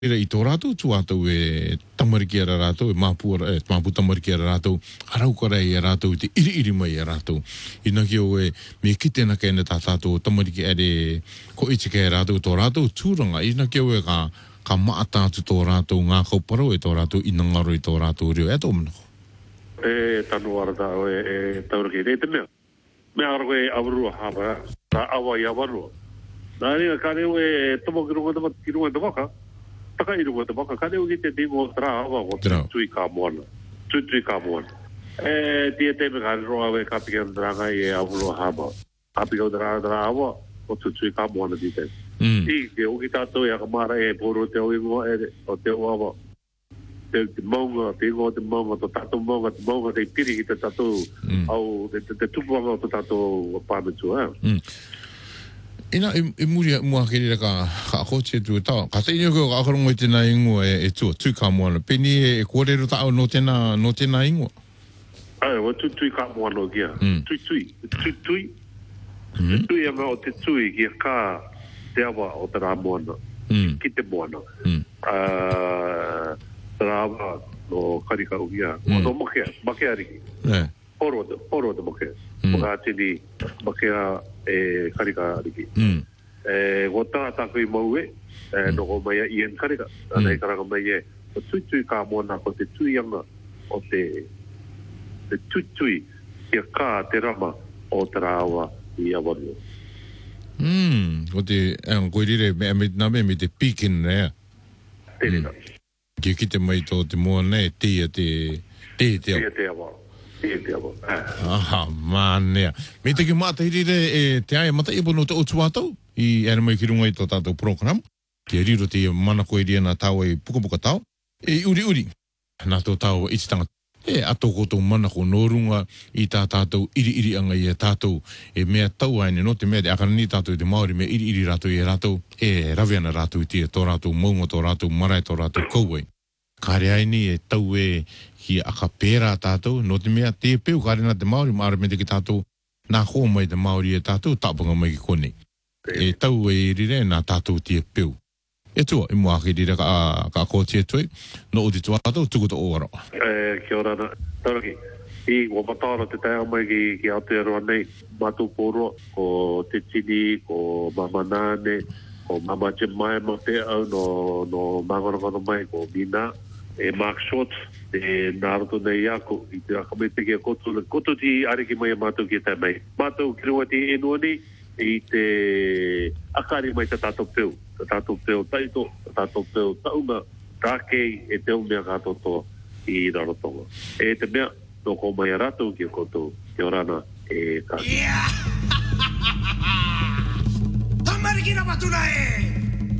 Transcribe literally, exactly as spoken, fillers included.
Ira i tō rātou tu ātou e tamariki ara rātou, e māpua, e māpu tamariki ara rātou, arau karei a rātou, te iri iri mai a rātou. Ina ki o e, me kite na kēne tā tātou tamariki ere ko ichike a rātou, tō rātou tūranga, ina ki o e ka, ka maatātu tō rātou, ngā kauparo e tō rātou, ina ngaro i tō rātou reo, e tō manako? E tanu ara tā, e tauraki, e te mea. Mea ara koe awarua hapa, tā awa i awarua. Nā ringa ka reo e tomo ki runga tamata ki runga tamaka, taka i runga tamaka, ka reo ki te timo tra awa o te tui ka moana. Tui tui ka moana. E tia te me ka reo awe ka pika ndaranga i e awarua hapa. Ka pika ndaranga ndaranga awa o tui tui ka moana di te. I ke uki tātou e akamara e poro te o ingoa e o te o awa. Te maunga, te ingoa te maunga, to tātou maunga, te maunga te piri ki te tātou au, te tupuanga o te tātou pāmetu, eh? Ina, e muri mua kere ka akoche tu e tau. Ka te inyo ko akarongo i tēnā ingoa e tua, tui ka moana. Peni e kōrero tau no tēnā, no tēnā ingoa? Ai, wa tui tui ka moana o kia. Tui tui, tui tui. Tui anga o te tui kia ka te awa o te rā moana. Ki te moana. Te rā awa no karika o kia. O no makea, makea riki. Oro te, oro te makea. Maka tini makea e karika riki. E gota tāku i mau e, no ko mai i en karika. Nei karaka mai e, o tui tui ka moana ko te tui anga o te te tui tui kia kā te rama o te rāua i awario. Mm, o te, koe rire, me name me te pikin rea. Tērina. Ki ki te mai tō te moa nei, tia te, te te awa. Tia te awa. Tia te awa. Aha, mānea. Me te ki māta hirire e te aia mata i bono te otu atau, i ere mai ki runga i tō tātou program. Ki riro te mana koe ria nā tau e puka puka tau. E uri uri, nā tō tau i titanga. E ato koto mana ko no runga i tā tātou iri iri anga i a tātou e mea tau aine no te mea te akarani tātou i te Māori mea iri iri rātou i a rātou e rawiana rātou i tia tō rātou maunga tō rātou marae tō rātou kouai. Kāre aini e tau e ki aka pērā tātou no te mea te peu kāre nā te Māori maare me te ki tātou nā ho mai te Māori e tātou tāpanga mai ki kone. E tau e irire nā tātou tia peu. E tua, i mua ki rira ka, ka kōtia tui, no o te tuatau, tuku to ora. E, kia ora na, tauraki. I o matara te taia mai ki, ki Aotearoa nei, mātou pōroa, ko te tini, ko Mamanane, ko Mama Jemima te au no, no Mangarongono mai, ko Mina, e Mark Short, e Naruto nei ako, i te akamete kia koto, koto ti ariki mai a mātou ki tai mai. Mātou ki rua te enuani, i te akari mai te tātou peu. Te tātou peu taito, te tātou peu taunga, tākei e te umea kātoto i Rarotonga. E te mea, no ko mai a rātou ki a koto, ki orana e kātoto. Yeah! Tamariki na matuna e!